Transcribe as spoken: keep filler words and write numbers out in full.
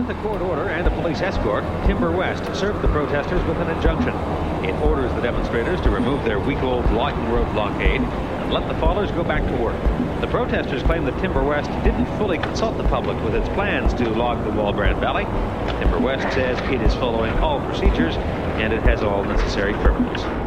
With a court order and a police escort, Timber West served the protesters with an injunction. It orders the demonstrators to remove their week-old logging road blockade and let the Fallers go back to work. The protesters claim that Timber West didn't fully consult the public with its plans to log the Walbrand Valley. Timber West says it is following all procedures and it has all necessary permits.